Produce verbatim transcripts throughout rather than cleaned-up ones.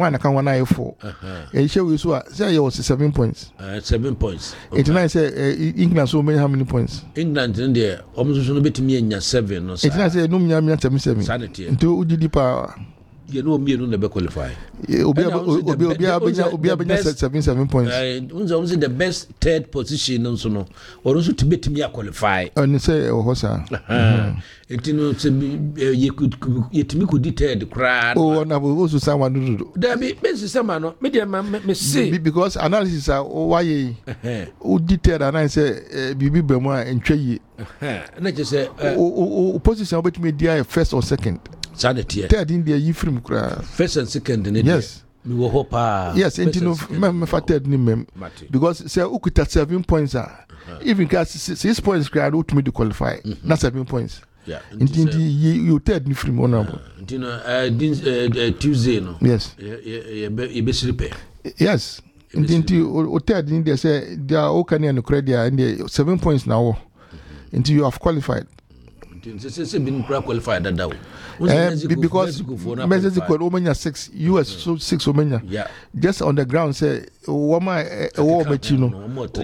one account one I four. And show you so say you was seven points. Uh, seven points. Eighty-nine say England so many how many points? England in there almost so bit me nya seven no. Eighty-nine say no me nya seven seven. Sanity. Into Udi power. You know me no never qualify. Obi obi obi abenya obi abenya seven seven points. Uh, unzo the best third position no so no. Or also to bet me qualify. And say o hosa. Enti no se you could yetimi could third crowd. Oh na bo so someone do. There be best sama no. Me dey me see because analysis are why you detailed and I say bibi be mo entwe yi. Na je say o position obet me dia first or second. Sanity. Third in the you film cra. First and second in yes. Me wo hope ah. Yes, and you know me for third ni mem. Because say ukuta seven points are. Even cause six points cra out me to qualify. Not seven points. Yeah. Indeed you third ni film honorable. You know uh Tuesday no. Yes. You be be sleep. Yes. Indeed o third in there say there are can and credit and the seven points now. Until you have qualified. Say been qualified that down. Uh, because Mexico Omania six, U S so six Omania. Yeah. Just on the ground say Wama a war machino.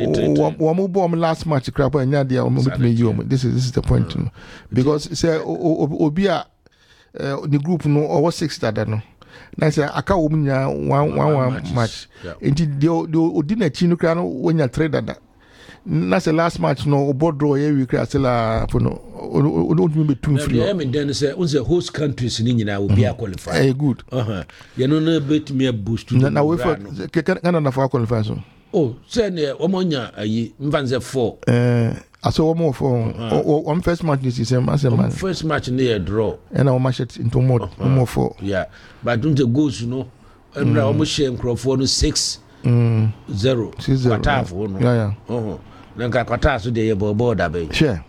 Wamu bomb last match crap and yadia or this is this is the point. Uh, because say Obia the group no or six that no. Now say aka Omania one one one match. Indeed the Odina Chino crano when you trade that. That's the last match no board draw here we create la for no don't me between free. I mean then say on the host countries in India will be qualified. Eh good. Uh-huh. You know no bet me a boost to. Now we for Canada for qualify so. Oh, say ne omonya ayi mvanze four. Eh aso one more for one first match this is same as a man. First match near draw. And our match into more one more four. Yeah. But don't the goals you know. And almost shame Crawford six zero. six zero. Yeah yeah. Uh-huh. Nanka kwata so dey board abai. Sure.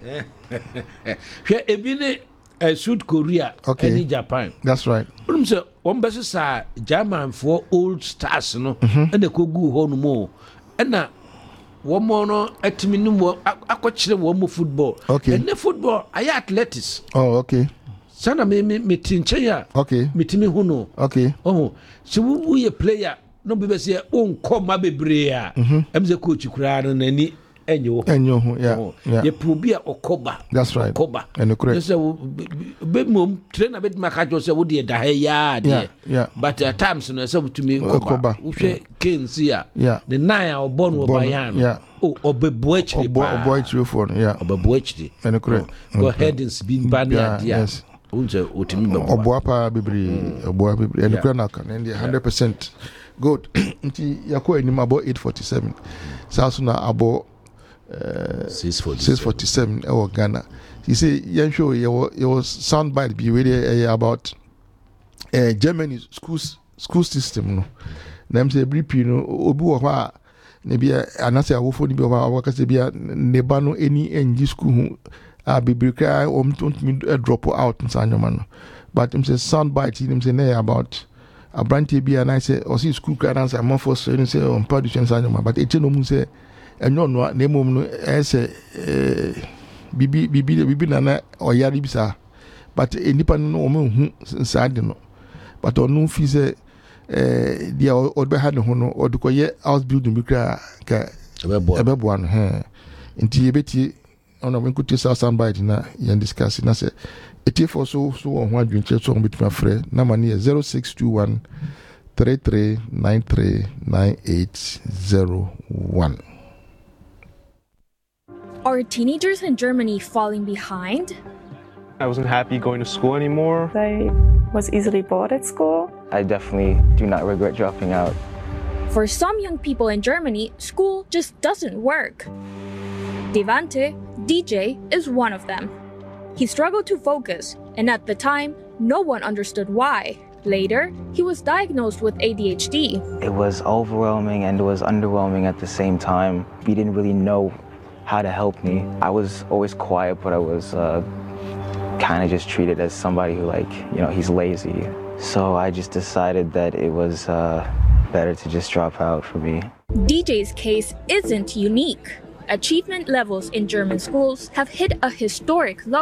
Hwe ebine uh, South Korea okay. and Japan. That's right. Um say one best sa German for old stars no and the kogu ho no mo. And na one more no atimi no mo akokire wo mo football. Okay. And the football ay athletics. Oh okay. Sana me me me tinche ya. Okay. Mitimi hu no. Okay. Oh, so we a player no be be say on come bebre a. Em say coach kura no nani enyo enyo yeah yeah ye probia okoba. That's right. Okoba and correct say be mom trainer be maka jo say wo de da ha ya de yeah but at times no say to me okoba wo hwe Kane sia yeah the nine or born wo bayan yeah oh obeboachri obeboachri for yeah obeboachri and correct go ahead and spin ban ya yes unje otimi be oboapa bibri oboa bibri and correct na kan and one hundred percent good nti yakọ enim about eight forty-seven so na about Uh, six forty-seven uh, Ghana. You see, you show your your soundbite be really uh, about uh, Germany schools school system. No, them say brief you know obi wa maybe anase awofo ni bi wa wa kase bia neba no any ng school hu a bibiri kra om don't me drop out in sanyoma no. But them say soundbite them say na about a brand T B and I say or see school kra dance am for so say on production sanyoma but it no mun say enyo no na emom no ese eh bibi bibi bibi na na oyari bisa but enipa no o hu nsade no but onu fi se eh dia odbe ha ne ho no odukoye house building bi kra ka ebebo an he nti yebeti ona when kuti south soundbite na yan discuss na se eti for so so ho adwinche so bituma frɛ na mane zero six two one three three nine three nine eight zero one. Are teenagers in Germany falling behind? I wasn't happy going to school anymore. I was easily bored at school. I definitely do not regret dropping out. For some young people in Germany, school just doesn't work. Devante, D J, is one of them. He struggled to focus, and at the time, no one understood why. Later, he was diagnosed with A D H D. It was overwhelming and it was underwhelming at the same time. We didn't really know how to help me. I was always quiet, but I was uh, kind of just treated as somebody who, like, you know, he's lazy. So I just decided that it was uh, better to just drop out for me. D J's case isn't unique. Achievement levels in German schools have hit a historic low.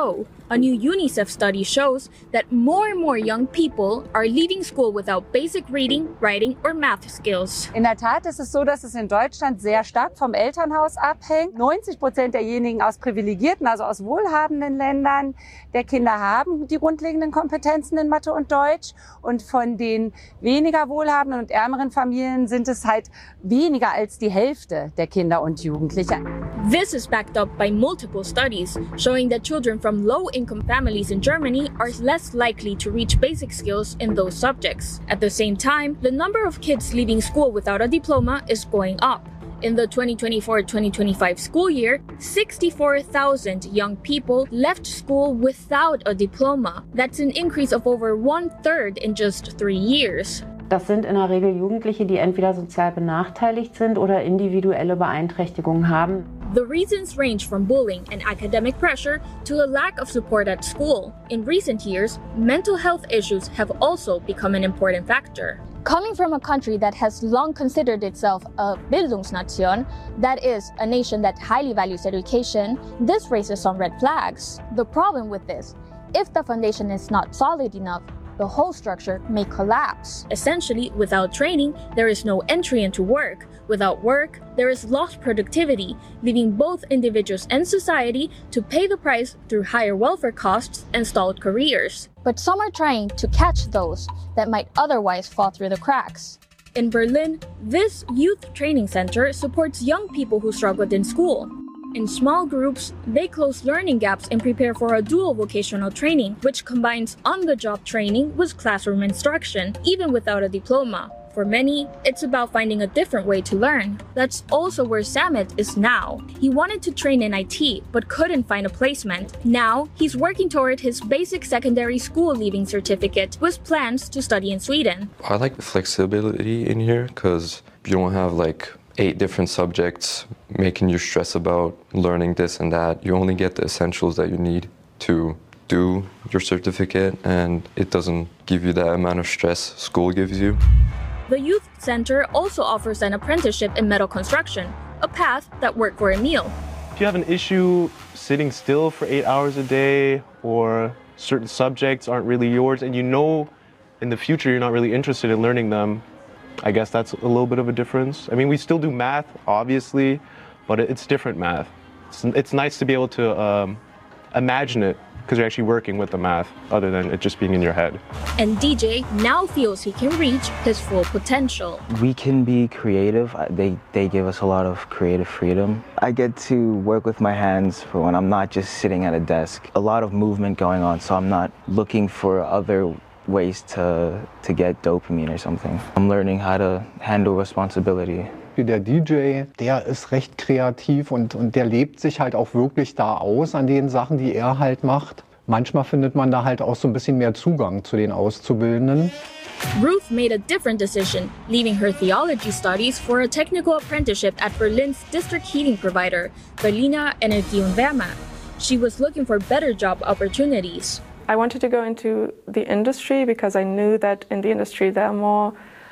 A new UNICEF study shows that more and more young people are leaving school without basic reading, writing, or math skills. In der Tat ist es so, dass es in Deutschland sehr stark vom Elternhaus abhängt. neunzig Prozent derjenigen aus privilegierten, also aus wohlhabenden Ländern der Kinder haben die grundlegenden Kompetenzen in Mathe und Deutsch. Und von den weniger wohlhabenden und ärmeren Familien sind es halt weniger als die Hälfte der Kinder und Jugendlichen. This is backed up by multiple studies showing that children from low-income families in Germany are less likely to reach basic skills in those subjects. At the same time, the number of kids leaving school without a diploma is going up. In the twenty twenty-four twenty twenty-five school year, sixty-four thousand young people left school without a diploma. That's an increase of over one-third in just three years. Das sind in der Regel Jugendliche, die entweder sozial benachteiligt sind oder individuelle Beeinträchtigungen haben. The reasons range from bullying and academic pressure to a lack of support at school. In recent years, mental health issues have also become an important factor. Coming from a country that has long considered itself a Bildungsnation, that is, a nation that highly values education, this raises some red flags. The problem with this, if the foundation is not solid enough, the whole structure may collapse. Essentially, without training, there is no entry into work. Without work, there is lost productivity, leaving both individuals and society to pay the price through higher welfare costs and stalled careers. But some are trying to catch those that might otherwise fall through the cracks. In Berlin, this youth training center supports young people who struggled in school. In small groups, they close learning gaps and prepare for a dual vocational training, which combines on-the-job training with classroom instruction, even without a diploma. For many, it's about finding a different way to learn. That's also where Samet is now. He wanted to train in I T, but couldn't find a placement. Now, he's working toward his basic secondary school leaving certificate with plans to study in Sweden. I like the flexibility in here because you don't have like eight different subjects making you stress about learning this and that. You only get the essentials that you need to do your certificate, and it doesn't give you that amount of stress school gives you. The youth center also offers an apprenticeship in metal construction, a path that worked for Emil. If you have an issue sitting still for eight hours a day, or certain subjects aren't really yours, and you know in the future you're not really interested in learning them, I guess that's a little bit of a difference. I mean, we still do math, obviously, but it's different math. It's, it's nice to be able to um, imagine it, because you're actually working with the math, other than it just being in your head. And D J now feels he can reach his full potential. We can be creative. They, they give us a lot of creative freedom. I get to work with my hands for when I'm not just sitting at a desk. A lot of movement going on, so I'm not looking for other ways to, to get dopamine or something. I'm learning how to handle responsibility. Der D J, der ist recht kreativ und, und der lebt sich halt auch wirklich da aus an den Sachen, die er halt macht. Manchmal findet man da halt auch so ein bisschen mehr Zugang zu den Auszubildenden. Ruth made a different decision, leaving her theology studies for a technical apprenticeship at Berlin's district heating provider, Berliner Energie und Wärme. She was looking for better job opportunities. I wanted to go into the industry because I knew that in the industry there are more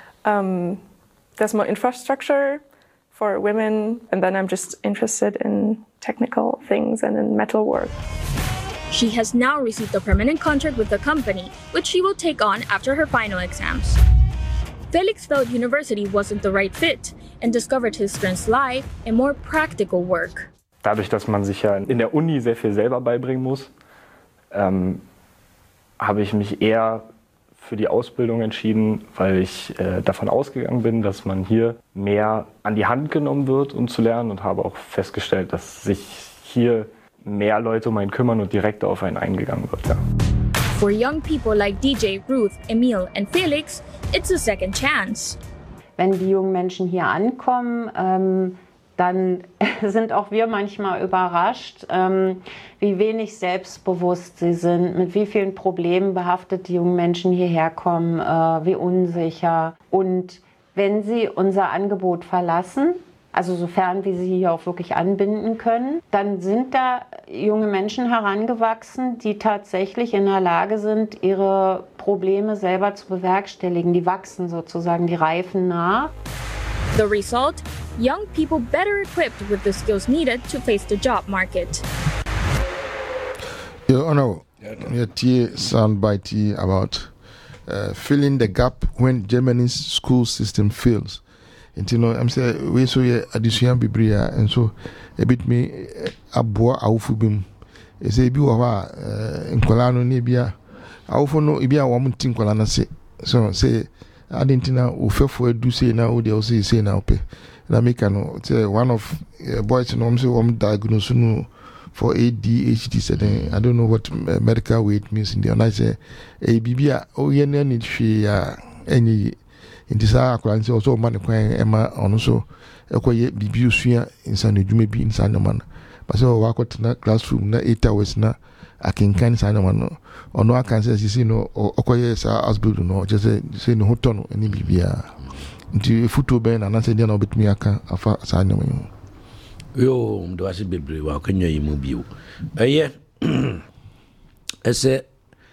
um, there's more infrastructure for women, and then I'm just interested in technical things and in metal work. She has now received a permanent contract with the company, which she will take on after her final exams. Felix felt university wasn't the right fit and discovered his strengths lie in more practical work. Dadurch, dass man sich ja in der Uni sehr viel selber beibringen muss, ähm, habe ich mich eher für die Ausbildung entschieden, weil ich äh, davon ausgegangen bin, dass man hier mehr an die Hand genommen wird, um zu lernen, und habe auch festgestellt, dass sich hier mehr Leute um einen kümmern und direkter auf einen eingegangen wird. Ja. For young people like D J, Ruth, Emil and Felix, it's a second chance. Wenn die jungen Menschen hier ankommen, ähm, dann sind auch wir manchmal überrascht, ähm, wie wenig selbstbewusst sie sind, mit wie vielen Problemen behaftet die jungen Menschen hierher kommen, äh, wie unsicher. Und wenn sie unser Angebot verlassen, also sofern wir sie hier auch wirklich anbinden können, dann sind da junge Menschen herangewachsen, die tatsächlich in der Lage sind, ihre Probleme selber zu bewerkstelligen. Die wachsen sozusagen, die reifen nach. The result? Young people better equipped with the skills needed to face the job market. Your Honor, your T sound bite about uh, filling the gap when Germany's school system fails. And you know, I'm saying we so yeah addition bibria and so a bit me aboa awufubim. E say bi wo ha nkola no ne bia awufo no e bia wo mti nkola na se. So say adentina ofefo adu say na wo dey say say na ope. Na make no say one of uh, boys no say wo diagnose no for A D H D said I don't know what uh, medical weight means in there. And I say e bibia o ye na ni hwe ya enyi nti saa akora nti also man kwan ema ono so ekoye bibi usua insan adwuma bi insan no man ba se wa kwatena classroom na eight hours na akenkan insan no man ono akan se sisi no okoye saa asbuild no je se se no hotono ni bibia nti futo ben na na se dia na obetumi aka afa saa no man yo ndo ase bebre wa kanyo yimu biu eye ese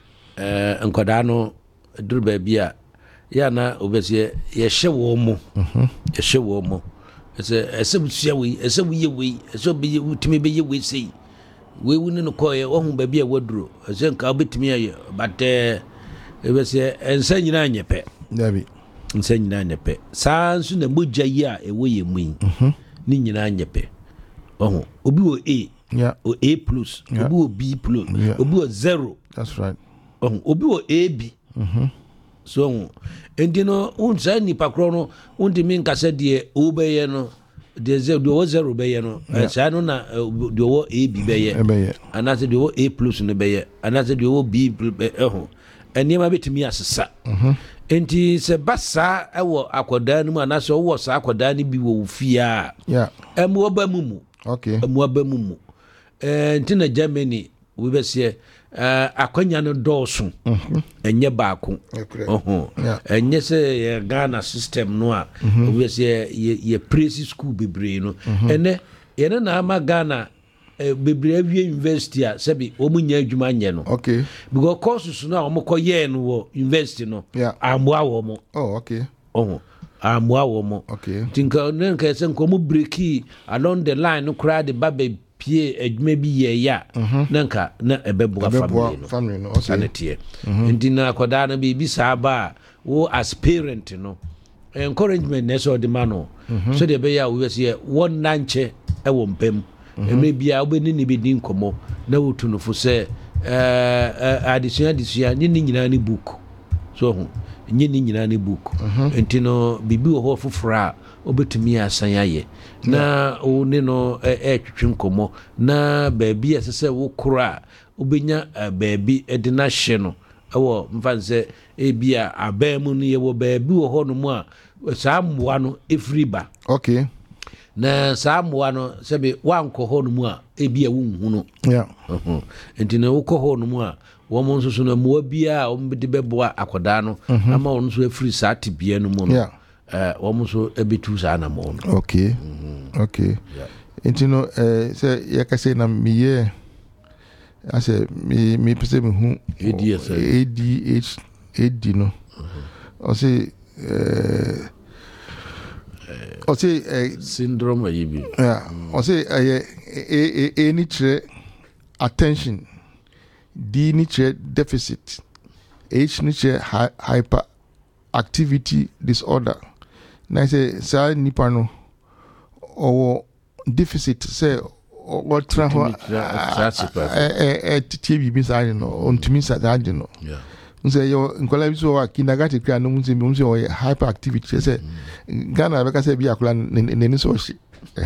eh enkoda no durba bia ya na obesie ye hye wo mo mhm ye hye wo mo ese ese busia we ese we we ese be utimi be ye we sei we wuni no koye ohun ba bia waduro ese nka obetimi aye but eh obesie ensa nyina anyepe dabi ensa nyina anyepe sansu na mogya yi a ewo ye mu mhm ni nyina anyepe ohun obi wo A yeah o A plus yeah. obi wo B plus yeah. obi wo zero that's right ohun obi wo A B mhm so endino unsa ni pakro no undi min kase de obeye no de ze do zero beye no sa no na de wo A B beye anase de wo A plus no beye anase de wo B eho enima betimi asesa mhm enti se basa ewo akoda no anase wo sa akoda ni bi wo fia yeah emu oba mumu okay emu oba mumu eh enti na Germany we be se Uh, akonya no dɔɔso enye baako oho enye se Ghana system no a we say ye praise school bebre no ene ye na ama Ghana bebre awie university a sebi omunya adwuma nye no okay because courses no a omokoye no wo university no amboa wo mo oh okay oho amboa wo mo okay tinka nenka se nko mo breaki along the line no kra de babe pie adwuma bi ye ya nanka na ebeboa family no family no okay sanete ndina akoda na bi bi saaba wo as parent no encouragement na so de mano so de be ya wo se won nanche e wo mpem eme bia wo ni ni bi din komo na wo tunu fo se eh adisua adisua ni ni nyina ni book so ho ni ni nyina ni book entino bibi wo ho fofora obetumi asan aye na o ne no e twetwe komo na baabi asese wo kura obenya baabi ede na hye no ewo mfanse e bia abamu no ye wo baabi wo ho no mu a saa mmoa no efriba okay na saa mmoa no sebe wanko ho no mu a e bia wo nhu no yeah mhm entine wo ko ho no mu a wo mo nso so na mmoa bia o mbede beboa akoda no ama wo nso afri saa tibia no mu no yeah eh wo so ebetu sa na mo okay mm-hmm. okay yeah enti no eh say yakase na miye ase mi mi pese mi hu A D S A D H A D no o say eh o say syndrome ayibi yeah o say eh eh eh ni tre attention, D ni tre deficit, H ni tre hyperactivity disorder. Na say sa nipa no or deficit say or tra ho eh eh tie bibi sa no ontumi sa da no yeah nse yo nkola bi so wa kinagati kra no nse bi nse o hyperactivity say Ghana be ka say bi akula ne ne so shi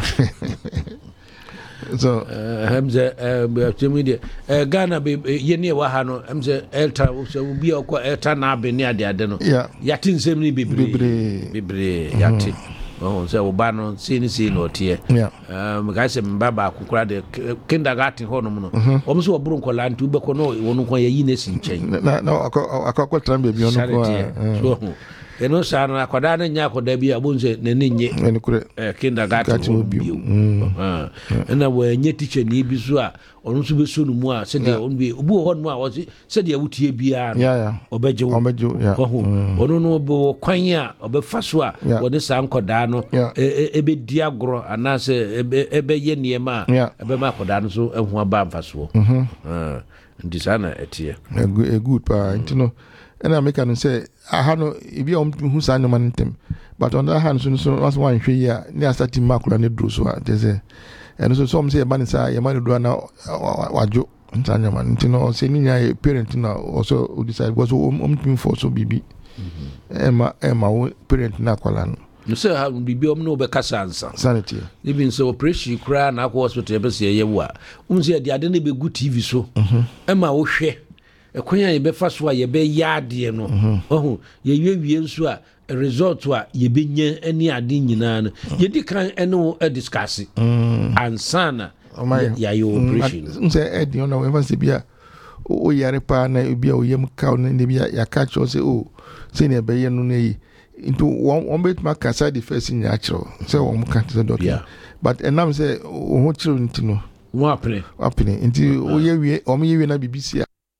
so hamza eh temi eh Ghana be yene wa ha no hamza elta so bi okọ elta na be ni ade ade no yati nsem ni bebre bebre yati oh so oba no sini sini otie um ga se mbaba akukura de kindergarten ho no no o so oburu nkola nti ubekọ no wonu nko yayi na si nchen na na akọ trambe bi onu ko so eno sa na akoda na nya akoda bi abunze ne ne nye eh kindergarten bi ah na we nye teacher ni bi so a onu so be so no mu a se de onu bi obu ho no a wo se de awutie bia no obeje wo onu no bo kwan a obefa so a wo de sa nkoda no ebe di agro anase ebe ye niema ebe ma akoda no so ehu aba mfa so ah nti sana etie a good pa nti no and I make an say I had no if you who sign no man them but on the other hand so so was one hwe ya near starting makula ne dro so they say and so some say man say your man do na wajo ntanya man nti no say ni ya parent na also decide because um um for so bibi ema ema parent na kwala no no say ha bibi om no be kasa ansa sanity even so operation kura na akwa hospital be say yewu a um say de ade na be gu T V so ema wo hwe ekonya ye be fa so a ye be yaade no ohu ye yewie nso a result a ye be nya ani ade nyina no ye di kan eno e discuss ansana ya yo operation say e di ona we say bia o yare pa na bia o yem ka na bia ya catch o say o say na be ye no na yi into one one bit mark aside the first in natural say one can say doctor but and now say o ho chiro ntino wo apene apene nti o ye wie o me ye wie na B B C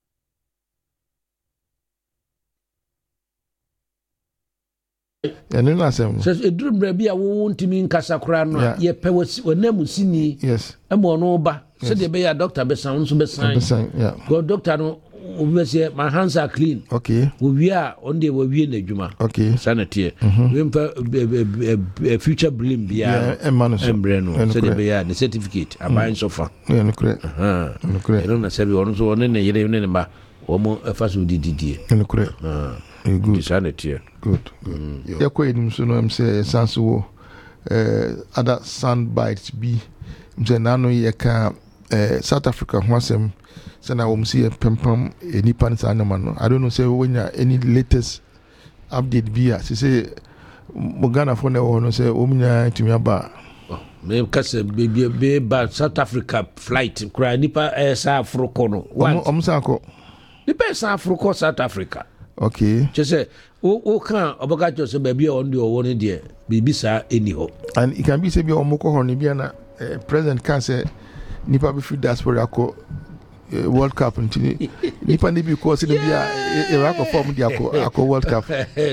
ya no na sem so eduru bra bia wo ntimi nkasa kora no ye pe wonamu sini yes e mo no ba so de be ya doctor be san so be san yeah go doctor no we say my hands are clean okay we we are on the we we na djuma okay sanity we mpa future blim bia e man so embre no so de be ya the certificate aban so fa yeah no correct ah no correct e no na sabi won so won na yire ne ba wo mo fa so dididie no correct ah good sanity good good ya ko enim so no am say sense wo eh other sound bites be mse nano ye ka eh South Africa ho asem sana wo msi pempam eni pan sa anoma no I don't know say when any latest update be as say mo Ghana for na wo no say wo mnya timi aba me kase be be ba South Africa flight kura nipa eh sa Africa no om sa ko nipa sa Africa South Africa okay je say o o kan oboka jo say ba bia on de wo ne de bibi sa eni ho and it can be say bia omko ho ne bia na president can say nipa be free diaspora ko Uh, World Cup until nipa ni bi ko se bia e ra ko form dia ko ako World Cup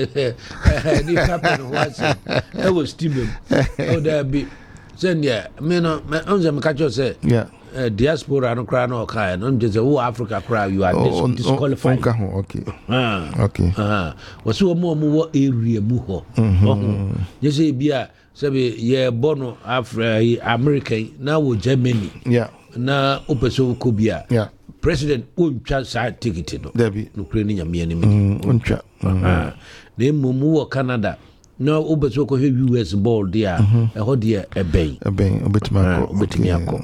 ni happen once I was team oh there be send ya me no me onze me catch say yeah diaspora no cry no kai no just who Africa cry you are oh, disqualified oh, okay ah okay ah was wo mo mo area mu ho oh you say bia say ye bono Africa American now Germany yeah na opeso kobia yeah president ontwa sa ticket no Debbie no kure ni nyame ni me ontwa ah na mumu wo Canada na opeso ko U S ball dia e ho dia e ben e ben obetima ko obetima ko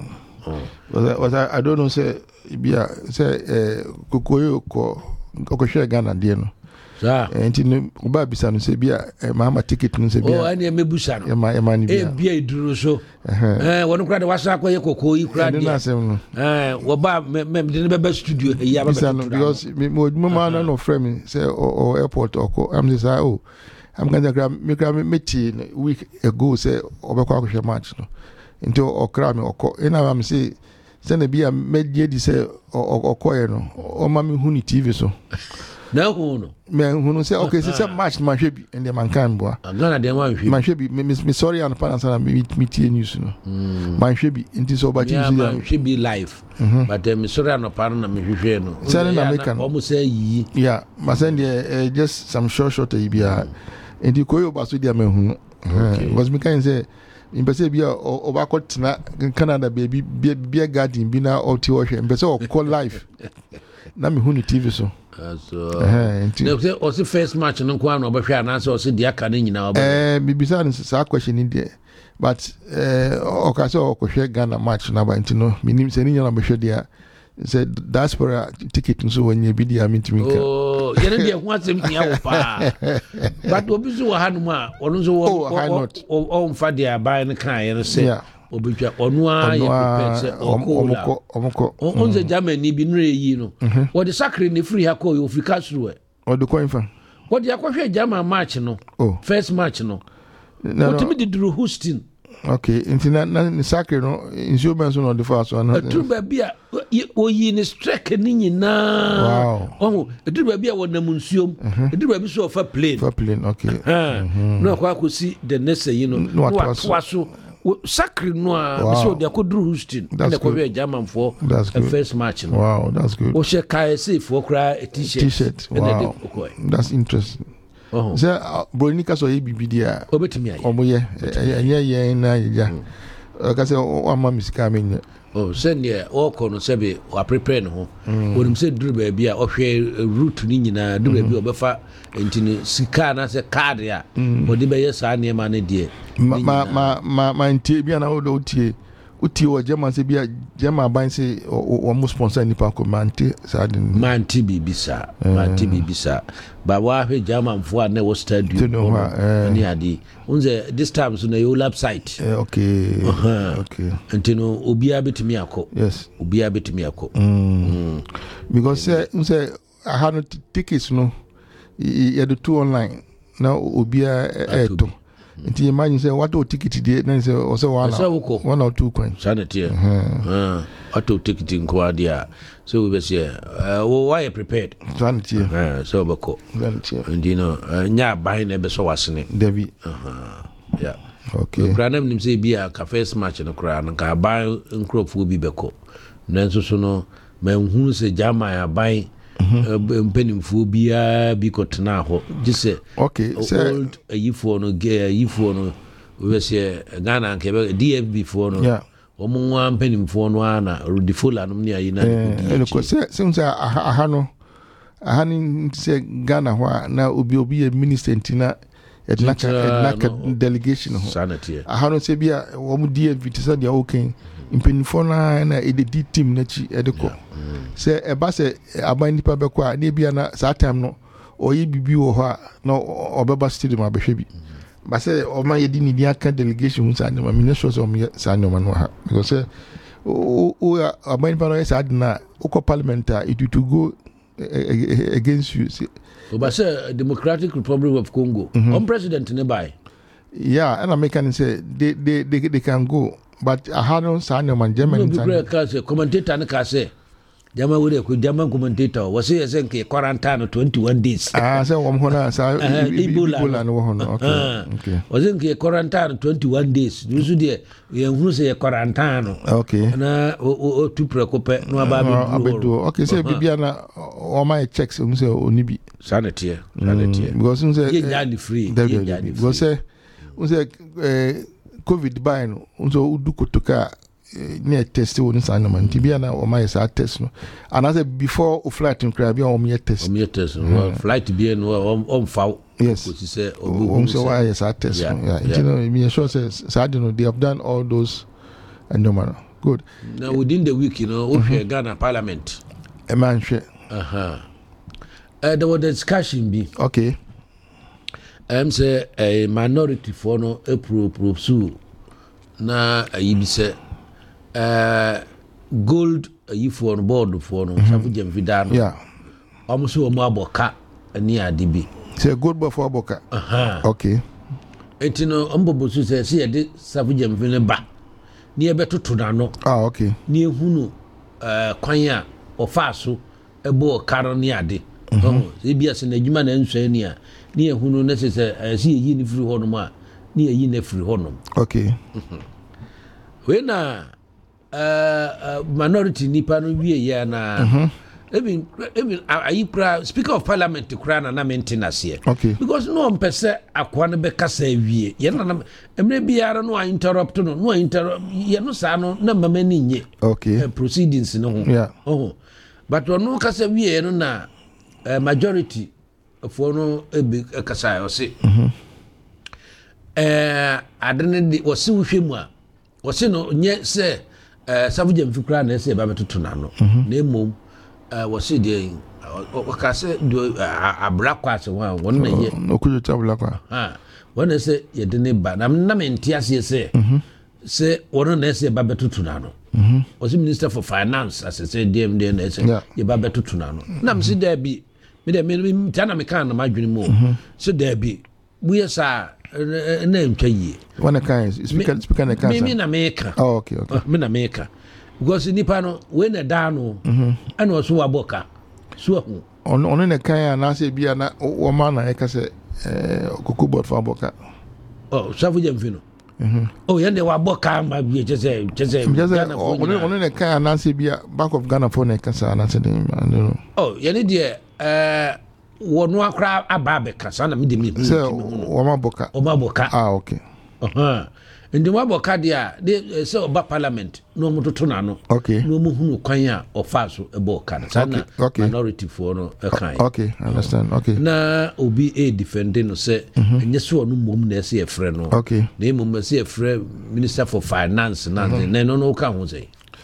was I I don't know say bia say eh kokoyo ko ko share Ghana dia no sa enti no ba bisa no say bia mama ticket no say bia oh ani me busa no e ma e ma ni bia e bia iduru so eh wono kura de wasa ko ye kokoyi kura dia eh wo ba me me de be be studio e ya ba bisa no because me mo ma na no frame say o airport oko am say oh I'm going to grab me grab me tea week ago say obekwa akwa match no nti okra me oko ina am say say na bia me di say okoye no o ma me hu ni T V so na hu no me hu no say okay say match man hwe bi and the man kan boa Ghana de man hwe man hwe bi me sorry and pan sana me me tie news no man hwe bi nti so ba TV man hwe bi live but me sorry and pan na me hwe no say na me kan almost say yi yeah ma send just some short short e bia nti koyo ba so dia me hu because me kan say in pese bia obakọ tina Canada baby bia garden bi na oti wo hwe pese o call live na me hu ni T V so so eh nti o se first match no kwa na obehwe anase o se dia ka ne nyina obo eh bibisa ni sa question ni there but eh o ka so ko hwe Ghana match na ba nti no minim se ni nyana behwe dia se diaspora ticket nso wonye bi dia mitimi ka oh yene dia hu asem hia wo pa but obi so ha no ma ono so wo o mfa dia ban ne kan yene se obitwa ono a ye pepese omko omko onze Germany bi nre yi no wo de sacre ne free ha ko yo Africa suru e o de ko infa wo de akwhwe German match no first match no o timi de duru Houston okay nti na na sacre no insurance no de fa so na tu ba bia o yi ni strike ni nyina wow oh edu ba bia wona munsuom edu ba bi so fa plane fa plane okay no kwa kosi the next you know no atwa so Sacred no a so they could do Houston and the German for the first match. Wow, that's good. O she kai say for cry a t-shirt. T-shirt. Wow. That's interesting. Oh. So Bronika so e bibi dia. Obetimi aye. Omo ye. Enye ye na ya. Ka say o ma misika menye. Oh, send ye all kono sebe o prepare no ho. Wonim say duru ba bia o hwe route ni nyina duru ba bi obefa entini sika na se card ya. O de be yes ane ma ne die. Ma ma ma ma ntie bia na o do tie. Uti o German se bia German ban se o mo sponsor ni pa ko manti sa de. Manti bibisa. Manti bibisa. Ba wa hwe German fo na wo stadium. Ni ade. Unze this time so na your website. Okay. Uh-huh. Okay. Entino obia betimi akọ. Yes. Obia betimi akọ. Mm. Because say unse I had no tickets no. You had two online. Now obia eto. Nti imagine say what o ticket dey na say o say one one or two coin sanity eh auto ticket nko dia so we be say uh why prepared sanity eh so bako sanity ndi no nya ban na be so wasene David uh yeah okay pranam nim say bia ka first match no kra no ka ban nkrofo bi beko nanso so no manhunu se jama ya ban mpenimfo bia bi kotena ho gise okay old ayifo no ge ayifo no we say Ghana nke be D F B fo no yeah omunwa mpenimfo no ana rudifola no ne ayi na eh ko se se se aha no aha ni se Ghana ho na obi obi e minister ntina ednaka ednaka delegation ho sanity aha no se bia wo mu D F B tisa dia okay mpenimfo na na e de team na chi e de ko se e ba se aban nipa be kwa na bia na sa time no oyi bibi wo ho na obeba stadium abehwe bi ba se o ma yedi ni dia kan delegation sa na me so so me sa no man ha because o o aban nipa no sa na o parliament it to go against you see o ba se Democratic Republic of Congo mm-hmm. on president ne bai yeah and American say they they they, they can go but I had no sign of man German no say commentator ne ka say jama wure ko jama commentator wase yesen ke quarantine twenty-one days ah say wom hona sa Ebola no hono okay okay wase ke quarantine twenty-one days nusu de ye hunu say quarantine okay na o tu preocupe no aba be do okay say bibia na o my checks um say oni bi sanity sanity because um say ye jani free ye jani because say um say covid by no um so udu kotoka near test won san man tibia na o my sa test no and I say before o flight in crab o me test o me test no flight bi no on fa yes ko say o so why yes I test yeah you know me sure say so know they have done all those and no matter good now within the week you know o mm-hmm. Ghana parliament e man hwe uh-huh uh, there was a discussion be okay I'm say a minority for no a pro pro su na ayi bi say uh gold ayi for no board for no safu jam vidano yeah almost o mo aboka ani adibi say gold before aboka aha okay etino ambobo su say say de safu jam vine ba ni e betoto na no ah okay ni ehunu uh kwan a ofaso ebo karo ni ade oh e bia se na adwuma na nsua ni a ni ehunu na se se si yi ni free hono ma ni yi na free hono okay we na uh minority nipa no wie ya na even even ayi pra speaker of parliament kura na na maintenance here okay because no mpese akwa no be kasa wie ye na emre biara no interrupt no no interrupt ye no sa no na mama ni nye okay uh, proceedings no ho yeah oh but no kasa wie no na uh, majority for no e kasa yo se mhm eh adene di wose wohwemu a wose no nye se eh savuja mfikura na se ba betoto na no na emom eh wose de wakase do abrakwa se wa won na ye okujo tabulakwa ha won se ye de ne ba na na menti ase se se won na se ba betoto na no mhm wose minister for finance as se D M D na se ye ba betoto na no na msi da bi me de me tana me kan na madwene mu so da bi buye sa na ntwaye one kind speaker speaker na kan me na meka oh okay okay me na meka because nipa no we na da no ana oso waboka so hu on on na kan na se bia na o ma na e ka se eh kokobot fa boka oh safu jam fino oh yende wa boka ma bi je say je say Ghana for only only the kind Nancy be Bank of Ghana for next kasa na say dem oh yene de eh wono akra ababe kasa na me de me say o ma boka o ma boka ah okay uh-huh ndi wa boka dia de say oba parliament no mo toto na no okay no mo hunu kwan a ofa so e boka sana minority for no e kan okay I understand okay na obi e defending no say enye so no mom na say e frɛ no okay na mom say e frɛ minister for finance na na no no ka ho say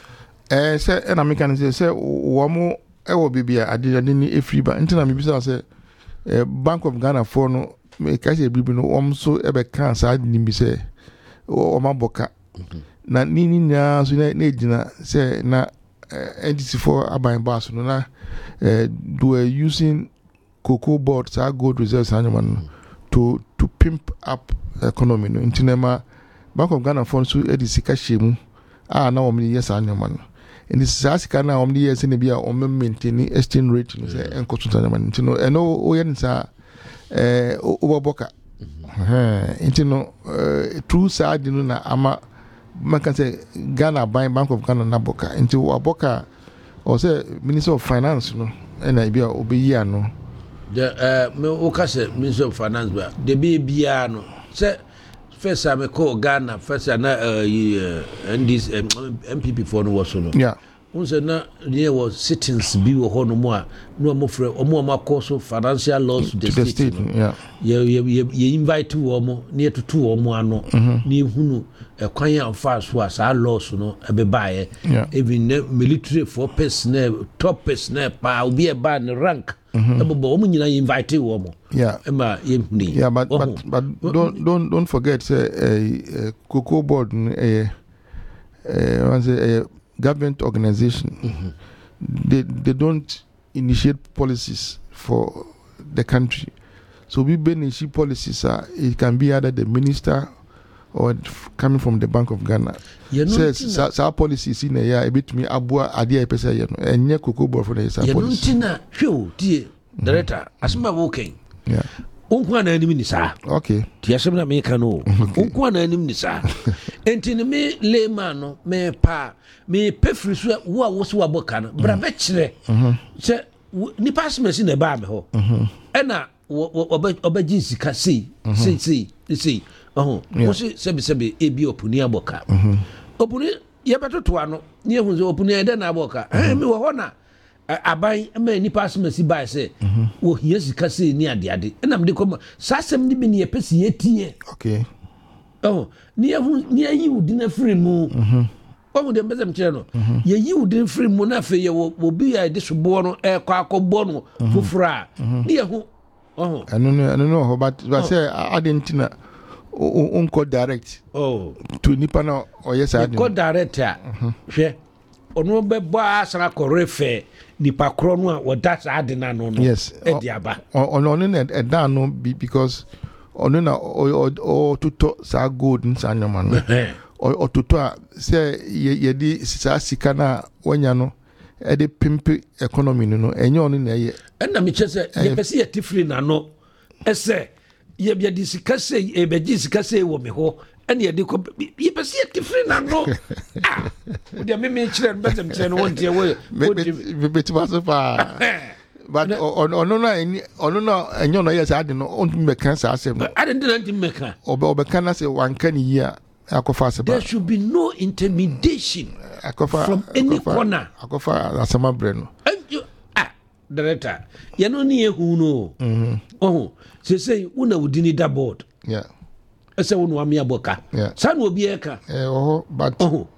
eh say na me kan say say wo mo e wo bibia ade ade ni e free ba ntina me bisa say eh Bank of Ghana for no me ka say bibi no wo so e be kan sa ni bi say o ma boka na ni ni na so na ejina say na N D C for aban bass no na do using cocoa board sa gold reserves anyman to to pimp up economy no intinema Bank of Ghana for so e di sika shemu ah na omni yes anyman in this sika na omni yes ne bia o maintain exchange rate no say enko so anyman intino eno o yen sa eh o boka eh intino true side no na ama man can say Ghana buying Bank of Ghana na boka into aboka or say Minister of Finance no and I be obi ya no the uh me o ka say Minister of Finance ba de be bia no say first time call Ghana first na uh and this M P P for no was no yeah unse na there was sittings bi wo ho no mo a no mo frɛ omo ma course financial laws to the, to the state, state no. yeah ye ye ye invite wo mo na tutu wo mo ano ni hunu e kwan ya fa so as a laws no e be bae even military for person top person pa obi e ba ne rank e bo bo mo nyina invite wo mo yeah e ma ye huni yeah but but, but don't don't don't forget say uh, uh, cocoa board eh uh, uh, say uh, government organization mm-hmm. they they don't initiate policies for the country, so we initiate policies uh, it can be either the minister or coming from the Bank of Ghana says so, so policies in a year a bit me abua adia pesa ye no enye cocoa board for the policy you know hwe die director asma working yeah unkwa na anim ni saa okay ti asem na me ka no unkwa na anim ni saa enti ne me layman no me pa me pefri so wo a wo so aboka no bra be kire se ni pass me si na ba me ho e na obaji sika sei sei sei sei oh wo se sebi sebi e bi opuni aboka opuni ye betoto ano ni ehun se opuni e de na aboka eh me wo ho na aban me ni pass me si ba se wo hia sika sei ni ade ade na me de kom sasem ni bi ni e pesi etie okay oh ni ehun ni ayi udi na free mu omo de mbezem kire no ye yi udi free mu na fe ye wo bi ya de sobo no e kwa akobbo no fufura ni ehun oh anu anu no but but say adentina unko direct oh to nipa na oyesa adin ko direct a hwe ono be bo asara korefe nipa kro no a woda sa adin na no no yes e diaba ono ono na e dan no because ono na o tuto sa gold nsa nyama no o tuto a say ye di sa sika na wanya no e de pimpe economy no enye ono na ye na me chese ye pese ye tifri na no ese ye bia di sika sei e be di sika sei wo me ho ene ye de ko ye pese ye tifri na no ah o de me me chire betem chire no wontie wo be be so fa but ono na ono na enyo no yes ade no on me kan sa asem no ade de nanti me kan obe obe kan na say wan kan yi a akofa se ba there should be no intimidation akofa from any corner akofa asama bre no ah director ye no ni ehu no mhm oh se say una udini da board yeah ese wonu amia boka sa na obi eka eh oh but oh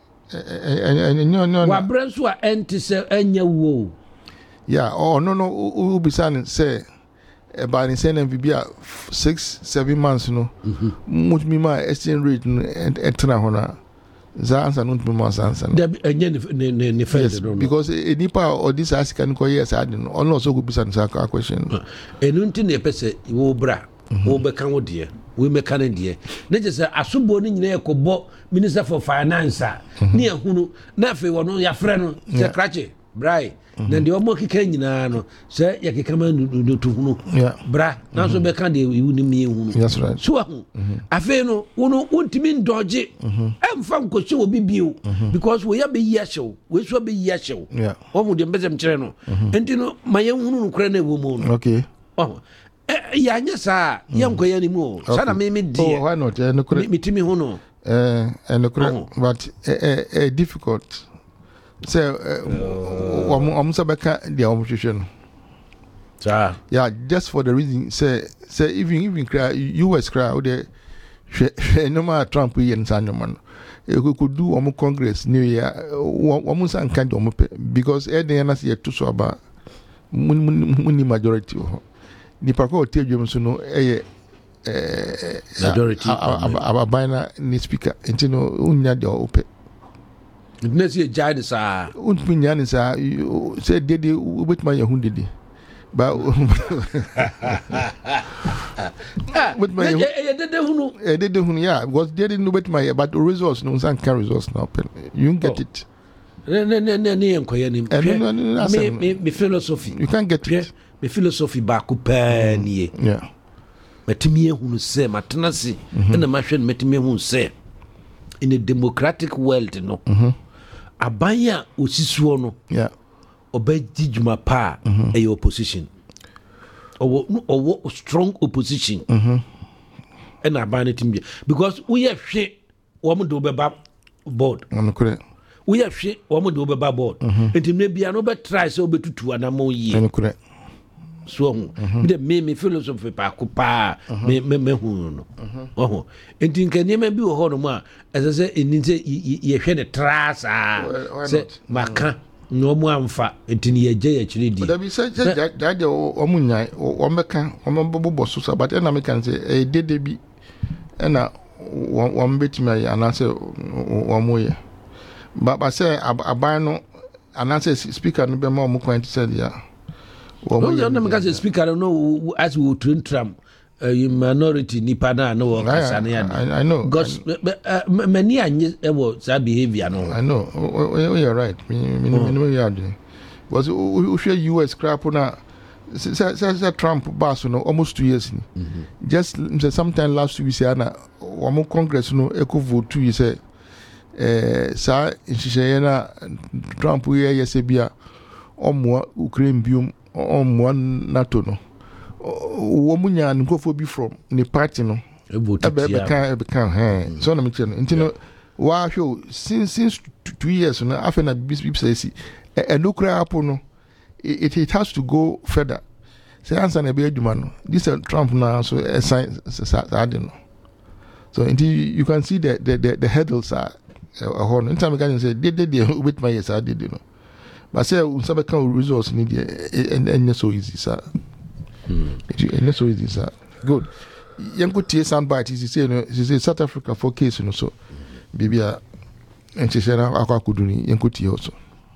enyo no wa branso a enti se anya wo yeah oh no no ubisan say about in sending bibia six seven months no much me my exchange rate etra hona za answer no me months answer no enye ne ne ne yes, because enipa or this ask can ko yes I don't know also go bisan sa question enunti ne pese wo bra wo be kan wo de we me kan de na je se asobo ni nyina ekobo minister for finance ni ehunu na fe wono ya frɛ no se krache Brai. Na the omo keka nyina no say ya keka ma no to hunu. Bra. Na so be kan de wu ni me hunu. That's right. So ahu. Afi no wono untimi ndodge. Emfa nkoche obi bio because we ya be yi ahyew. We so be yi ahyew. Yeah. Omo de mbezem kire no. Enti no maye hunu no kure na ewo mu no. Okay. Oh. Ya nya sa ya nkoya ni mu. Sa na me me die. Oh, why not? Eh no kure. Mitimi hunu. Eh and no kure but eh eh difficult. So, um, um, sabeka the omushusho. Yeah, just for the reason say say even even cry U S cry the no matter Trump we and Sanya man. You could do omu Congress New Year omu san kind omu because eh dey na see to so about muni majority ho. Ni pako tell you so no eh eh majority ababana ni speaker intino unya de ope. Next year, Jai sa. Unpinyani sa. Say dede with my hundidi. But with my dede hunu yeah because they didn't know with my but the results no san can results now. You don't get it. Ne ne ne ne ne enkoya ni. Me me me philosophy. You can't get it. Me philosophy ba ku pa ni. Yeah. Matimi ehunu se matenase na mahwe matimi ehunu se in a democratic world no. Mhm. Abanya osisuo no yeah obeji djuma pa e opposition owo owo strong opposition mhm and abanya timbi because we have hwe wo mo do beba board on correct we have hwe wo mo do beba board entimne bia no be try so betutu anamo yi on correct so hu me me me philosophy pa ko pa me me me hu no oh entin kan yema bi wo ho no ma ese se enin se ye hwe ne trasa se maka no mu amfa entin ye je ye chiri di but be say that o mu nyan o meka o mbobo so so but na me kan say e dede bi na o mbetimi ayi anase o mu ye ba ba say aban no anase speaker no be ma o mu kwan ti say ya no no no because speaker no as we train tram uh, minority nipa na no kasa na ya I know because many anye e wo sa behavior no I know oh, you're right me me me we are doing was we share U S crap na say Trump bass no almost two years ni just sometime last week say na wo Congress no eco vote two say eh sa nhihye na Trump we yese bia omo Ukraine biom on one NATO no womunya nkofo bi from ni party no ebe ebe kan ebe kan eh so na me tell no ntino wa show since since two years no after na bishop say si e no kra apo no it it has to go further say answer na be aduma no this Trump now so a sign no so until you can see the the the, the hurdles are a horn anytime you can say did did with my yes I did you know. But say some kind of results need and and so easy sir. Hmm. And so easy sir. Good. Yango tie soundbite is say no is South Africa for case no so. Bibia and she said akwa kuduni yango tie also.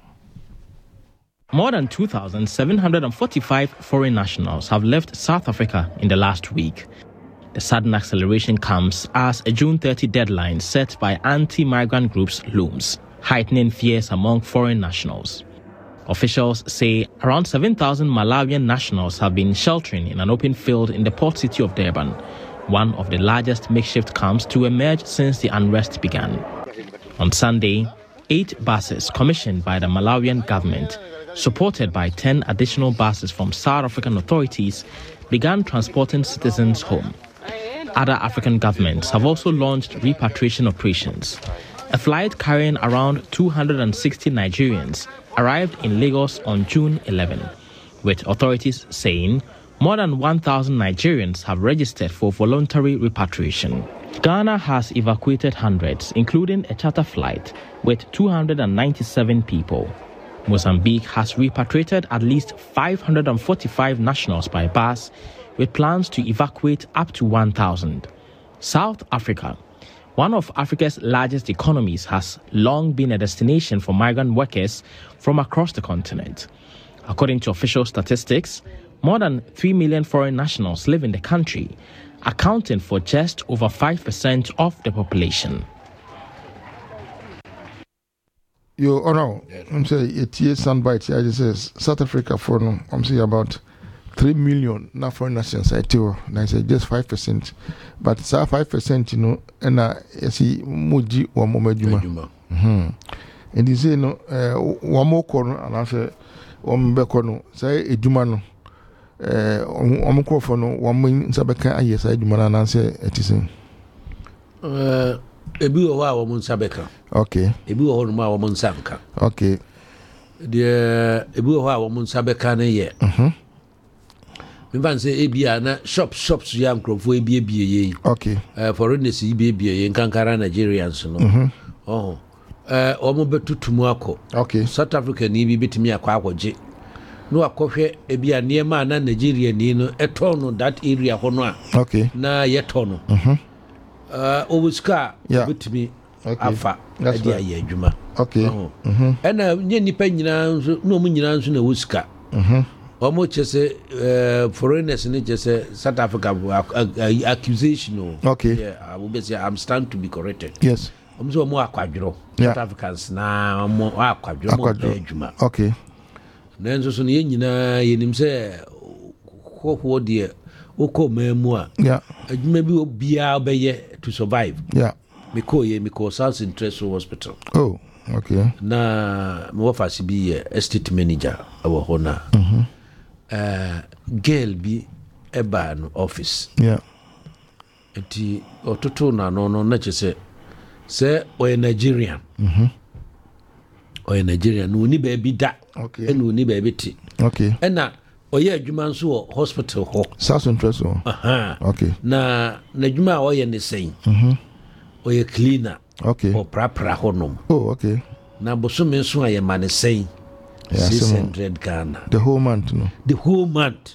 More than two thousand seven hundred forty-five foreign nationals have left South Africa in the last week. The sudden acceleration comes as a June thirtieth deadline set by anti-migrant groups looms, heightening fears among foreign nationals. Officials say around seven thousand Malawian nationals have been sheltering in an open field in the port city of Durban, one of the largest makeshift camps to emerge since the unrest began. On Sunday, eight buses commissioned by the Malawian government, supported by ten additional buses from South African authorities, began transporting citizens home. Other African governments have also launched repatriation operations. A flight carrying around two hundred sixty Nigerians arrived in Lagos on June eleventh, with authorities saying more than one thousand Nigerians have registered for voluntary repatriation. Ghana has evacuated hundreds, including a charter flight with two hundred ninety-seven people. Mozambique has repatriated at least five hundred forty-five nationals by bus, with plans to evacuate up to one thousand. South Africa, one of Africa's largest economies, has long been a destination for migrant workers from across the continent. According to official statistics, more than three million foreign nationals live in the country, accounting for just over five percent of the population. You oh no, I'm saying a T A soundbite here. It says South Africa for no. I'm saying about three million na foreign nationals. I tell you, and I say just five percent, but it's five percent, you know, and I see muji or momejuma. Hmm. And you say no, uh, one more corner, and I say one more corner. Say a jumano. Uh, one more for no one more sabeka. Yes, I jumana and I say it is. Uh. Ebi wo wa wo nsabeka. Okay. Ebi wo ho ma wo nsabeka. Okay. De ebi wo ha wo nsabeka na ye. Mhm. Me ban say ebi na shop shops ya nkrofo ebi ebi ye. Okay. Eh foreigners ebi ebi ye nkankara Nigerians no. Mhm. Oh. Eh o mo betutumu akọ. Okay. South Africa ni bi betimi akọ akọje. No akọhwe ebi aniema na Nigeria ni no eto no that area ho no a. Okay. Na ye to no. Mhm. Uh, Obuska, yeah. With me, okay. Alpha, that's right. Yeah, Juma. Okay. Uh-huh. Mm-hmm. And uh, Yenny Penina, no Munyan, no Wuska. Mm-hmm. Almost just a foreigners in it, just a South Africa uh, accusation. Okay. Yeah, I will be say I'm stand to be corrected. Yes. I'm so more quadro. Yeah. South Africans now more quadro, more Juma. Okay. Then so Yenina, Yenim say, what dear. Oko memua. Yeah. Maybe obia obeye to survive. Yeah. Miko ye miko South Central Hospital. Oh, okay. Na mo fa si bi estate manager awo hona. Mhm. Eh girl bi eba no office. Yeah. Enti ototo na no no na chese se o Nigerian. Mhm. O Nigerian no ni ba bi da. Okay. E no ni ba bi ti. Okay. E na oye adwuma nso wo hospital ho. South Central so. Aha. Okay. Na na adwuma oye ne sen. Mhm. Oye cleaner. Okay. O prapra honom. Oh, okay. Na bosom nso aye mane sen. Yeah, six hundred Ghana. The whole month no. The whole month.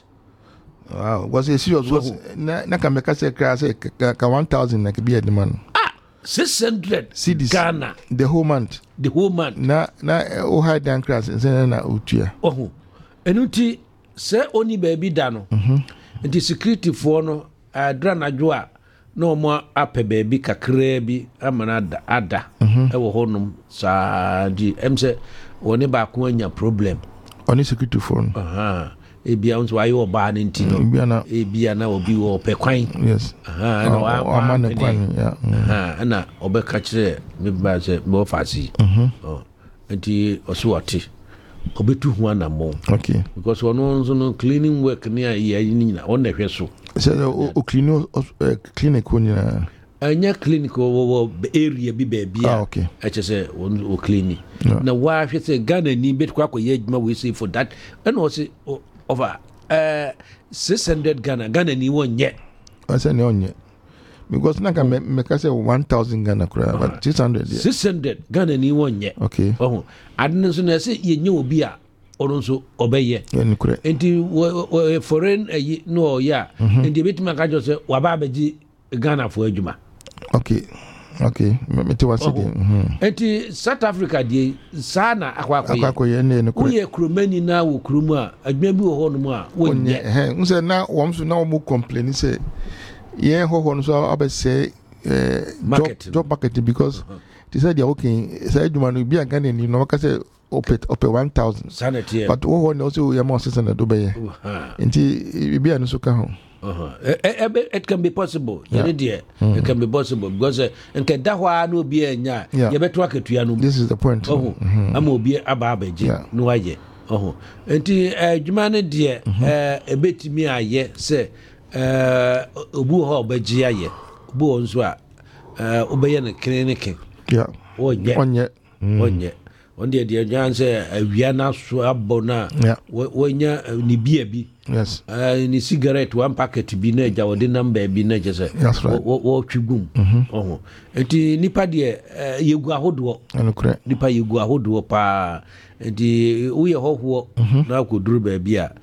Wow, was it serious? Was na na ka make say cry say ka one thousand na be the man. Ah, six hundred cedis Ghana. The whole month. The whole month. Na na o high down class say na utua. Oh. Enuti se oni baby da no. Mhm. Nti security for no adra na dwo a no mo ape baby kakra bi amana ada ada e wo honum sa di em se woni ba ko anya problem. Oni security for no. Aha. Ebia unso ayo ba na nti no. Ebia na ebia na obi wo pe kwan. Yes. Aha, no wa amana kwan ya. Aha, na obeka kire me ba se mo fasi. Mhm. Oh. Nti oso wati. Obetu ho na mo. Okay. Because ono nso no cleaning work ni a ya ni nyina on na hwe so. So o clean clinic on na anya clinic wo area bi ba bia. Ah, okay. I just say o clinic. Na wa hwe say Ghana ni bet kwa kwa ye adwuma we say for that. And o say over uh six hundred Ghana Ghana ni won ye. I say no nye. Because na ka me ka say one thousand Ghana kura but six hundred. six hundred Ghana ni won ye. Okay. Oh. Adne so na say ye nye obi a ono so obeye. Yeah, ni kura. Enti foreign no ya. Enti betima ka jo say wa ba beji Ghana for adwuma. Okay. Okay. Me te wasi de. Mhm. Enti South Africa die sana akwa akwa. Akwa akwa ye ne ne kura. Wo ye kromani na wo kromu a adwuma bi wo ho no mu a wo nye. Eh, nse na wo so na wo mu complain say yeah, ho ho no so abe say eh market job market because they said they are okay. Say you man be Ghana ni no ka say opet opet one thousand. Sanity. But ho ho no so ya mo six hundred do be. Nti bi anu so ka ho. Uh-huh. It, it can be possible. Yeah. It, mm-hmm. It can be possible because uh, nke da hwa no bi anya ye beto aketua no. This is the point. Oh. Mm-hmm. Am obi aba abaje no aye. Oh. Enti adwuma ne de eh ebetimi aye se eh obu ho obaji aye. Obu onso a eh obeye ne clinic. Yeah. Onye. Onye. Onye. Onde de jan se awia na so abona wonya ni bia bi. Yes. Uh, ni cigarette one packet bi na ja wode number bi na je se wo twigum. Oh. Enti nipa de yegu ahodo. Anokure. Nipa yegu ahodo pa. Enti wo ye hoho na ko duru ba bi a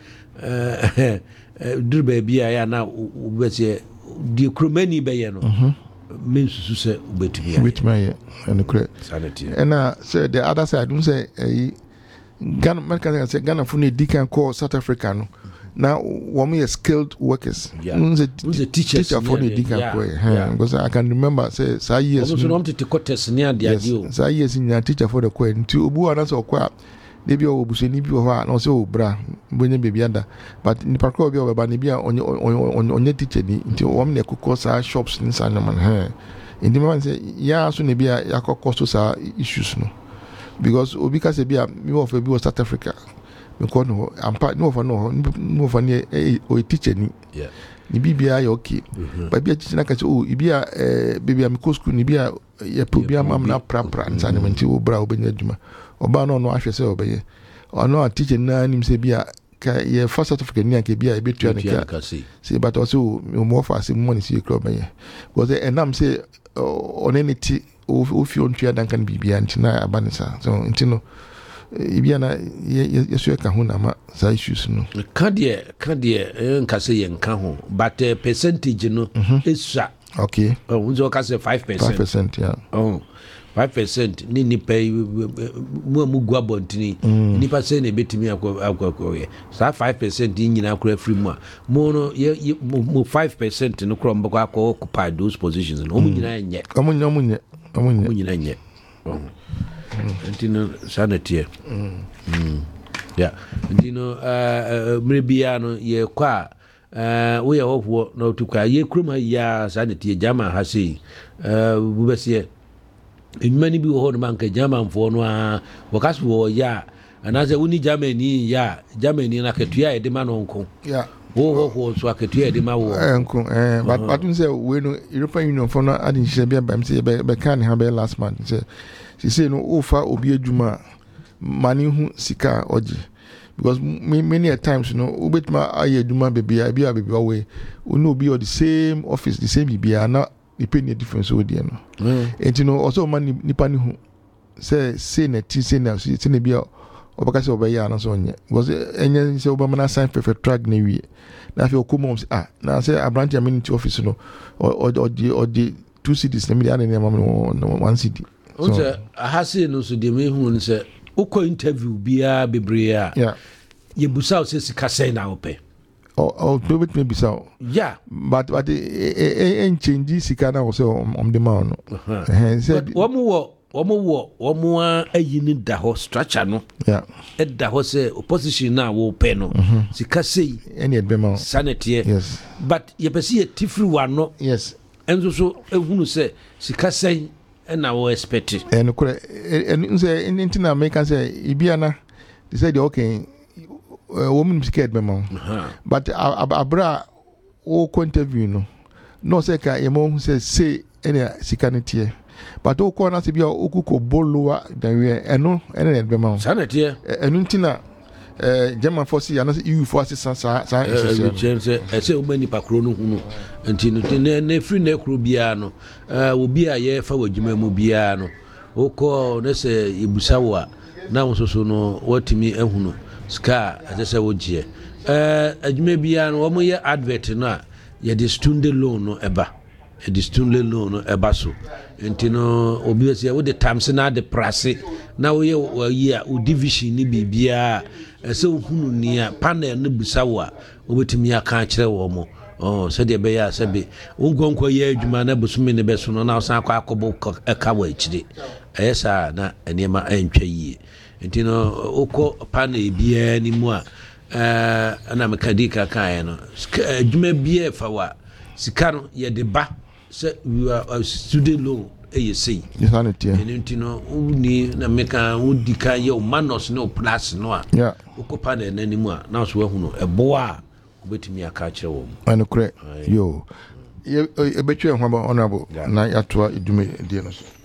eh duru ba bi a ya na wo be di kromani be ye no. Men susu se ubetumi. Ubetumi ye. Anokure. Sanity. And uh so the other side don't say eh Ghana man can say Ghana fu ne dikan call South Africa no. now one is skilled workers. Yeah. Who's a, Who's a teacher? Teacher for the yeah, yeah, yeah, yeah. Because I can remember say say years. Also, no to take test near the idea. Say years in teacher for the coin. To Obu and so kwa. Maybe obusu ni bi ho a no say obra bonye baby ada but ni pakro bi obeba ni bi a onye onye teacher ni nti wom na kokko sa shops ni sa man he ndi man say ya so ne bi a yakokko so sa issues no because obi ka say bi a me of bi South Africa me ko no ampa no of no no of ni o teacher ni yeah ni bibia ya okay but bi a teacher na ka say oh ibi a baby am ko school ni bi a ya probi am na pra pra nsa ne nti obra obenya adwuma oba no no ahwe se obeye ono a teacher na nim se bia ka ye first certificate ni anke bia e betua ne ka se but also mo fa se money se club beye because enam se onenity o fi on tua dan kan bibia ntina abanisa so ntino ibia na ye so ka ho na ma sa issues no ka de ka de nka se ye nka ho but uh, percentage no esua okay oh unzo ka se five percent five percent yeah oh five percent ni nipa mu mu gwa bontini nipa se na betimi akwa akwa ye sa five percent nyina akwa free mu mu no ye mu five percent no kro mbako akwa occupy those positions no mu nyina nye amu nya mu nye amu nye mu nyina nye ntino sanity mm yeah ntino uh mrebia no ye kwa uh we ye hoho no tukwa ye kroma ya sanity jama ha sei uh bubese many bi ho no man ka German fo no a wakaso wo ya anaze uni Germany ya Germany na ketua e de ma no nko yeah wo ho ho so aketua e de ma wo nko eh but but me say we no European Union for no adin share bia bam say be kan ha be last month say she say no ofa obi adwuma mani hu sika oji because many a times you know ubetma aye adwuma bebia bia bebia we unu obi o the same office the same bibia na depend the difference with you know mm. And you know also man nipa ni hu say say na ti say na say na bia obaka say obaya na so nye because enye say obama na sign perfect track na wi na fi okomo ah na say abranch amenity office no or or the or the two cities na me na na one city so ahase no so de me hu say uko interview bia bebre a yeah ye busa say sika say na ope oh oh probably maybe so yeah but but eh eh change sika na so on the man no eh said omo wo omo wo omo ayi ni da ho structure no yeah e da ho say opposition na wo pe no sika say any edbema sanity yes but ye pesi ye tifri wa no yes enzo so ehunu say sika say e na wo expect eh no kure en say entina American say ibiana they said okay woman scared me mom but abra o interview no no say ka e mo say say any sikanity but o ko na se bia o kuko bolowa dan we eno ene be mom sanity eno ntina eh German force ya na E U force sa sa sa say say o mani pakro no hunu ntino na free na kro bia no obi a ye fa wadwuma mu bia no o ko na say ibusa wa na wo so no watimi ehunu ska ajese wogie eh adwuma bia no wo ye advert no a ye de student loan no eba e de student loan no eba so ntino obi ese wo de times na de price na wo ye yi a o division ni bibia ese ohunu ni a panel no busa wo a obetimi aka kire wo mo oh se de be ya se be ungonko ye adwuma na busumi ne be so no na osan akwa akobo eka wa ikire ayesa na enema antwa yie ntino uko panel bia ni mu a eh ana mekadika kan no adwuma bia fa wa sika no ye de ba se we are student loan e ye sei insanity ntino uni na meka udika ye o manos no plus no a yeah uko panel na ni mu a na so wahu no ebo a obetimi aka kire wo ano kure yo e betwe ho honorable na yatoa edwuma die no so